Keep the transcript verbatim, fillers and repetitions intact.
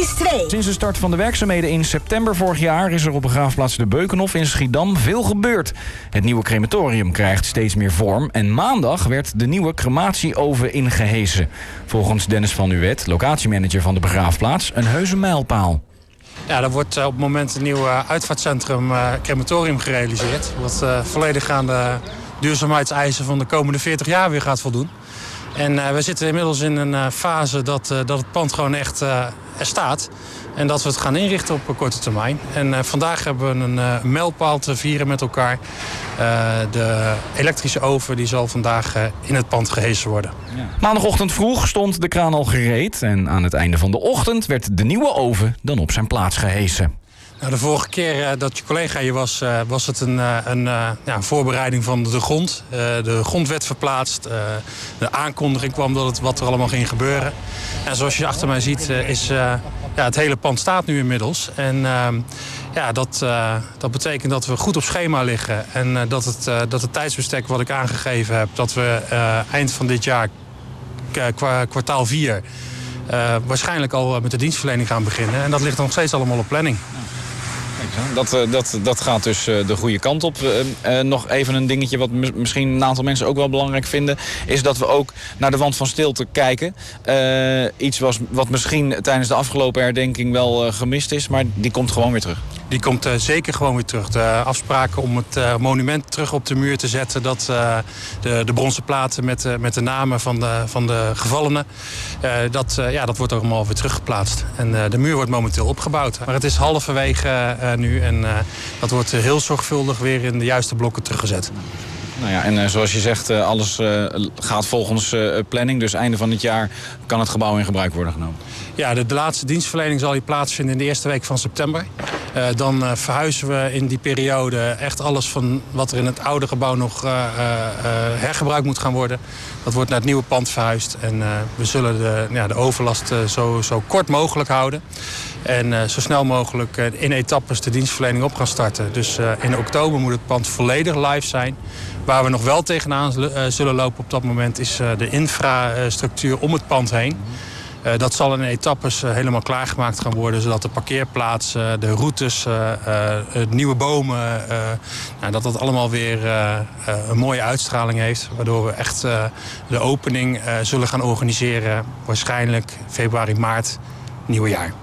is twee. Sinds de start van de werkzaamheden in september vorig jaar is er op begraafplaats De Beukenhof in Schiedam veel gebeurd. Het nieuwe crematorium krijgt steeds meer vorm en maandag werd de nieuwe crematieoven ingehesen. Volgens Dennis van Nuwet, locatiemanager van de begraafplaats, een heuse mijlpaal. Ja, er wordt op het moment een nieuw uitvaartcentrum uh, crematorium gerealiseerd. Wat uh, volledig aan de duurzaamheidseisen van de komende veertig jaar weer gaat voldoen. En uh, we zitten inmiddels in een uh, fase dat, uh, dat het pand gewoon echt uh, er staat. En dat we het gaan inrichten op korte termijn. En uh, vandaag hebben we een uh, mijlpaal te vieren met elkaar. Uh, de elektrische oven die zal vandaag uh, in het pand gehesen worden. Ja. Maandagochtend vroeg stond de kraan al gereed. En aan het einde van de ochtend werd de nieuwe oven dan op zijn plaats gehesen. Nou, de vorige keer uh, dat je collega hier was, uh, was het een, uh, een uh, ja, voorbereiding van de grond. Uh, de grond werd verplaatst. Uh, de aankondiging kwam dat het, wat er allemaal ging gebeuren. En zoals je achter mij ziet, uh, is uh, ja, het hele pand staat nu inmiddels. En uh, ja, dat, uh, dat betekent dat we goed op schema liggen. En uh, dat, het, uh, dat het tijdsbestek wat ik aangegeven heb, dat we uh, eind van dit jaar, kwa, kwartaal vier, uh, waarschijnlijk al met de dienstverlening gaan beginnen. En dat ligt nog steeds allemaal op planning. Dat, dat, dat gaat dus de goede kant op. Uh, uh, nog even een dingetje wat misschien een aantal mensen ook wel belangrijk vinden, is dat we ook naar de wand van stilte kijken. Uh, iets was, wat misschien tijdens de afgelopen herdenking wel uh, gemist is, maar die komt gewoon weer terug. Die komt uh, zeker gewoon weer terug. De afspraken om het uh, monument terug op de muur te zetten. Dat uh, de, de bronzen platen met, uh, met de namen van de, van de gevallenen. Uh, dat, uh, ja, dat wordt allemaal weer teruggeplaatst. En uh, de muur wordt momenteel opgebouwd. Maar het is halverwege uh, nu. En uh, dat wordt heel zorgvuldig weer in de juiste blokken teruggezet. Nou ja, en uh, zoals je zegt, uh, alles uh, gaat volgens uh, planning. Dus einde van het jaar kan het gebouw in gebruik worden genomen. Ja, de, de laatste dienstverlening zal hier plaatsvinden in de eerste week van september. Uh, dan uh, verhuizen we in die periode echt alles van wat er in het oude gebouw nog uh, uh, hergebruikt moet gaan worden. Dat wordt naar het nieuwe pand verhuisd. En uh, we zullen de, ja, de overlast uh, zo, zo kort mogelijk houden. En uh, zo snel mogelijk uh, in etappes de dienstverlening op gaan starten. Dus uh, in oktober moet het pand volledig live zijn. Waar we nog wel tegenaan uh, zullen lopen op dat moment is uh, de infrastructuur om het pand heen. Uh, dat zal in etappes uh, helemaal klaargemaakt gaan worden, zodat de parkeerplaatsen, de routes, uh, uh, nieuwe bomen, uh, nou, dat dat allemaal weer uh, uh, een mooie uitstraling heeft. Waardoor we echt uh, de opening uh, zullen gaan organiseren, waarschijnlijk februari, maart, nieuwe jaar.